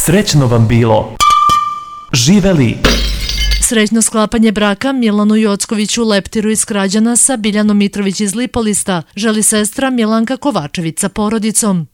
Srećno vam bilo! Živeli! Srećno sklapanje braka Milanu Jockoviću Leptiru iz Krađana sa Biljanom Mitrović iz Lipolista želi sestra Milanka Kovačević sa porodicom.